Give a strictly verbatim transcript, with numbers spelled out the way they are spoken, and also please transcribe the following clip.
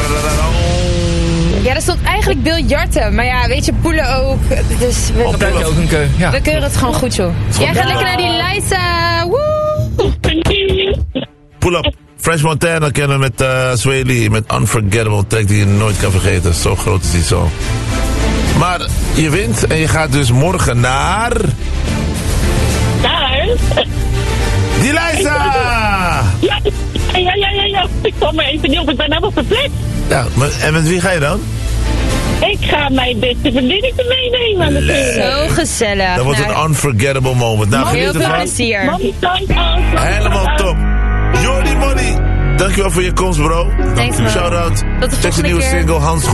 Ja, er stond eigenlijk biljarten. Maar ja, weet je, poelen ook. Dus we, Op kijk je ook een keu. Ja. we keuren het gewoon goed, joh. Jij gaat lekker naar die Liza. Woe! Pull up. French Montana kennen met uh, Sway Lee. Met Unforgettable. Track die je nooit kan vergeten. Zo groot is die song. Maar je wint en je gaat dus morgen naar... Daar. Die Liza! Ja, ja, ja, ja, ja. Ik kwam maar even niet op. Ik ben helemaal verplicht. Ja, maar, en met wie ga je dan? Ik ga mijn beste vriendinnetje meenemen natuurlijk. Zo gezellig. Dat wordt Nou, een unforgettable moment. Nou, heel geniet veel ervan. plezier. Mami, dank aan. Helemaal top. Jordi Money. Dankjewel voor je komst, bro. Thanks, man. Shout-out. Tot de Check de volgende nieuwe keer. single Hans